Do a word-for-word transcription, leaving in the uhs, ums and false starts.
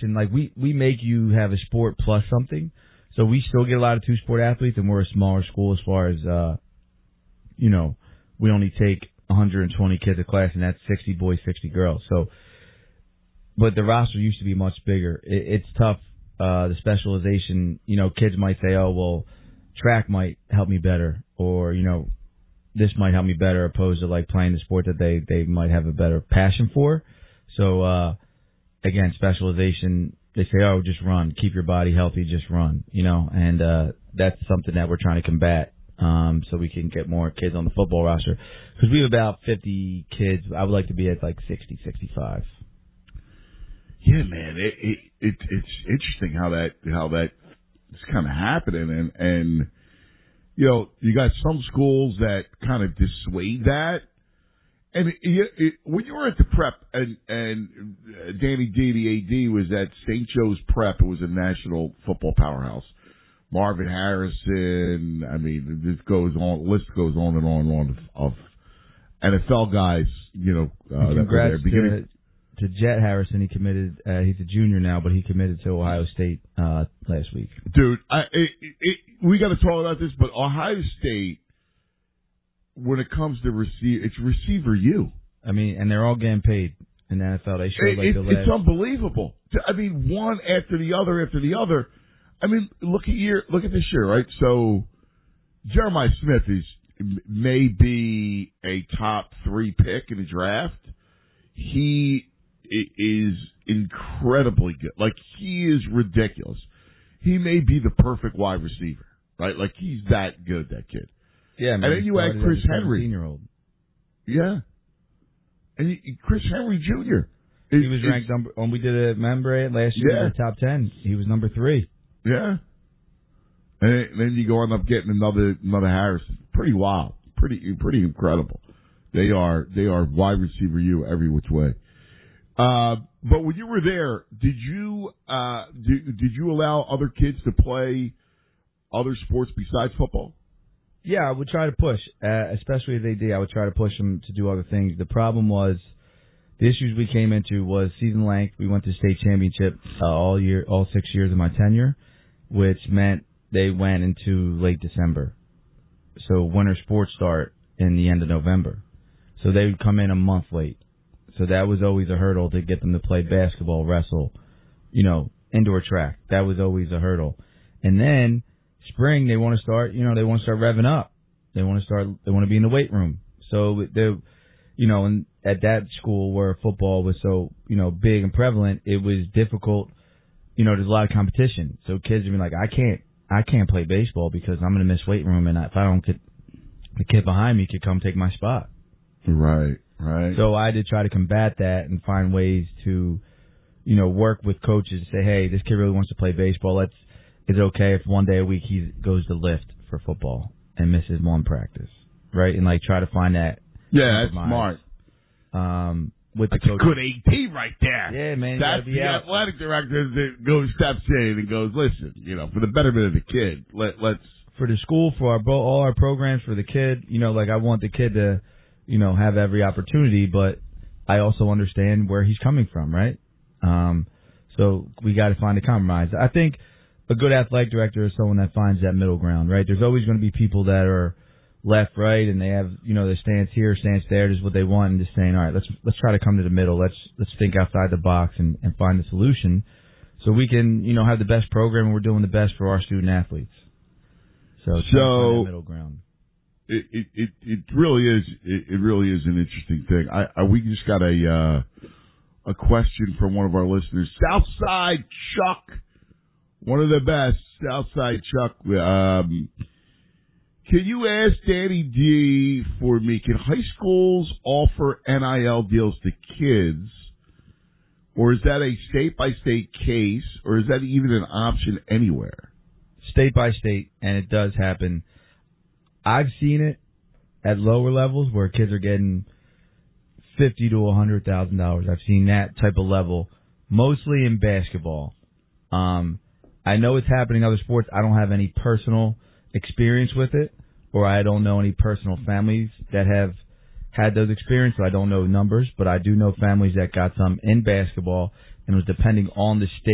specialization, like we, we make you have a sport plus something. So we still get a lot of two-sport athletes, and we're a smaller school as far as, uh, you know, we only take one hundred twenty kids a class, and that's sixty boys, sixty girls. So, but the roster used to be much bigger. It, it's tough. Uh, the specialization, you know, kids might say, oh, well, track might help me better, or, you know, this might help me better, opposed to like playing the sport that they, they might have a better passion for. So, uh, again, specialization, they say, oh, just run, keep your body healthy, just run, you know, and, uh, that's something that we're trying to combat, um, so we can get more kids on the football roster. Cause we have about fifty kids. I would like to be at like sixty, sixty-five. Yeah, man, it, it, it it's interesting how that how that is kind of happening, and and you know you got some schools that kind of dissuade that, and it, it, when you were at the prep, and and Danny D, the A D, was at Saint Joe's Prep. It was a national football powerhouse. Marvin Harrison, I mean, this goes on, list goes on and on and on of N F L guys, you know, uh, that were there. Beginning, to Jet Harrison, he committed. Uh, he's a junior now, but he committed to Ohio State uh, last week. Dude, I, it, it, we got to talk about this, but Ohio State, when it comes to receive, it's receiver U. I mean, and they're all getting paid in the N F L. They showed like it, the last. It's unbelievable. I mean, one after the other after the other. I mean, look at year. Look at this year, right? So Jeremiah Smith is may be a top three pick in the draft. He is incredibly good. Like, he is ridiculous. He may be the perfect wide receiver, right? Like, he's that good, that kid. Yeah, man, and then you add Chris Henry. seventeen-year-old. Yeah. And he, Chris Henry Junior He was ranked number, when we did a member last year, yeah. in the top ten. He was number three. Yeah. And then you go end up getting another, another Harrison. Pretty wild. Pretty, pretty incredible. They are, they are wide receiver U every which way. Uh, but when you were there, did you uh, did, did you allow other kids to play other sports besides football? Yeah, I would try to push, uh, especially if they did. I would try to push them to do other things. The problem was the issues we came into was season length. We went to state championship uh, all year, all six years of my tenure, which meant they went into late December. So winter sports start in the end of November. So they would come in a month late. So that was always a hurdle to get them to play basketball, wrestle, you know, indoor track. That was always a hurdle. And then spring, they want to start, you know, they want to start revving up. They want to start, they want to be in the weight room. So they, you know, and at that school where football was so, you know, big and prevalent, it was difficult. You know, there's a lot of competition. So kids would be like, I can't, I can't play baseball because I'm going to miss weight room. And if I don't get, the kid behind me could come take my spot. Right. Right. So I did try to combat that and find ways to, you know, work with coaches to say, hey, this kid really wants to play baseball. Let's, is it okay if one day a week he goes to lift for football and misses one practice, right? And like try to find that. Yeah, that's smart. Um, with that's the coach. a good A T right there. Yeah, man. That's the out. athletic director that goes steps in and goes, listen, you know, for the betterment of the kid, let let's for the school, for our all our programs, for the kid. You know, like I want the kid to, you know, have every opportunity, but I also understand where he's coming from, right? Um, so we got to find a compromise. I think a good athletic director is someone that finds that middle ground, right? There's always going to be people that are left, right, and they have, you know, their stance here, stance there, just what they want, and just saying, all right, let's let's try to come to the middle. Let's let's think outside the box and, and find a solution so we can, you know, have the best program and we're doing the best for our student athletes. So, so that middle ground. It, it it it really is it, it really is an interesting thing. I, I we just got a uh, a question from one of our listeners, Southside Chuck, one of the best, Southside Chuck. Um, can you ask Danny D for me? Can high schools offer N I L deals to kids, or is that a state by state case, or is that even an option anywhere? State by state, and it does happen. I've seen it at lower levels where kids are getting fifty to a hundred thousand dollars. I've seen that type of level, mostly in basketball. Um, I know it's happening in other sports. I don't have any personal experience with it, or I don't know any personal families that have had those experiences. So I don't know numbers, but I do know families that got some in basketball, and it was depending on the state.